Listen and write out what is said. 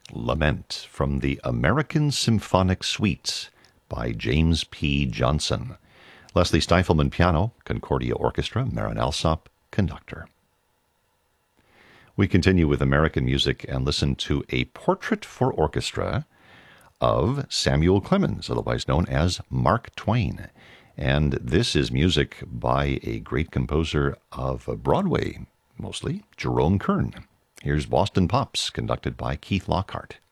Lament from the American Symphonic Suites by James P. Johnson. Leslie Stifelman, piano. Concordia Orchestra, Marin Alsop, conductor. We continue with American music and listen to a portrait for orchestra of Samuel Clemens, otherwise known as Mark Twain. And this is music by a great composer of Broadway, mostly, Jerome Kern. Here's Boston Pops, conducted by Keith Lockhart.